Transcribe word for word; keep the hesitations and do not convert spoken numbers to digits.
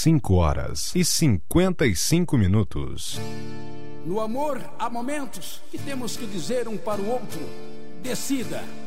cinco horas e cinquenta e cinco minutos. No amor, há momentos que temos que dizer um para o outro: decida.